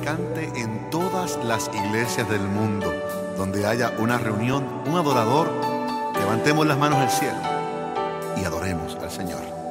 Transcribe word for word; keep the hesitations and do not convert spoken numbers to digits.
cante en todas las iglesias del mundo. Donde haya una reunión, un adorador, levantemos las manos al cielo y adoremos al Señor.